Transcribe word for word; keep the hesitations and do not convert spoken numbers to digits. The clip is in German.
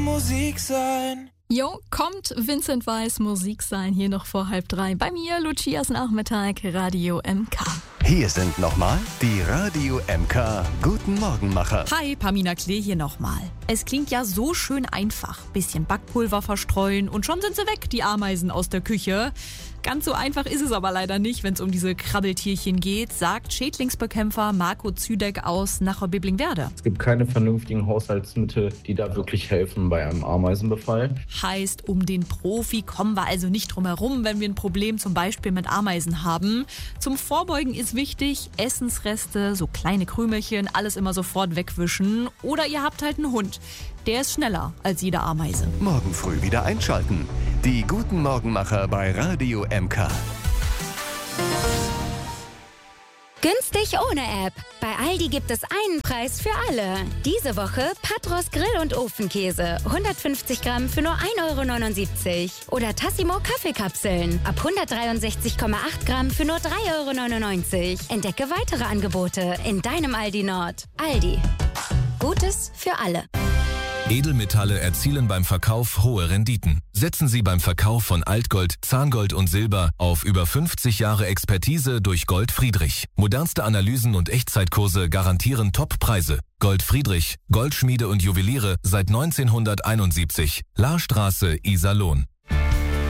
Musik sein. Jo, kommt Vincent Weiss Musik sein, hier noch vor halb drei. Bei mir, Lucias Nachmittag, Radio M K. Hier sind nochmal die Radio M K Guten Morgenmacher. Hi, Pamina Klee hier nochmal. Es klingt ja so schön einfach. Bisschen Backpulver verstreuen und schon sind sie weg, die Ameisen aus der Küche. Ganz so einfach ist es aber leider nicht, wenn es um diese Krabbeltierchen geht, sagt Schädlingsbekämpfer Marco Züdeck aus Nachbar-Biblingenwerder. Es gibt keine vernünftigen Haushaltsmittel, die da wirklich helfen bei einem Ameisenbefall. Heißt, um den Profi kommen wir also nicht drum herum, wenn wir ein Problem zum Beispiel mit Ameisen haben. Zum Vorbeugen ist wichtig, Essensreste, so kleine Krümelchen, alles immer sofort wegwischen. Oder ihr habt halt einen Hund. Der ist schneller als jede Ameise. Morgen früh wieder einschalten. Die Guten Morgenmacher bei Radio M K. Günstig ohne App. Bei Aldi gibt es einen Preis für alle. Diese Woche Patros Grill- und Ofenkäse. hundertfünfzig Gramm für nur ein Euro neunundsiebzig. Oder Tassimo Kaffeekapseln. Ab hundertdreiundsechzig Komma acht Gramm für nur drei Euro neunundneunzig. Entdecke weitere Angebote in deinem Aldi Nord. Aldi. Gutes für alle. Edelmetalle erzielen beim Verkauf hohe Renditen. Setzen Sie beim Verkauf von Altgold, Zahngold und Silber auf über fünfzig Jahre Expertise durch Gold Friedrich. Modernste Analysen und Echtzeitkurse garantieren Top-Preise. Gold Friedrich, Goldschmiede und Juweliere seit neunzehnhunderteinundsiebzig. Lahrstraße, Iserlohn.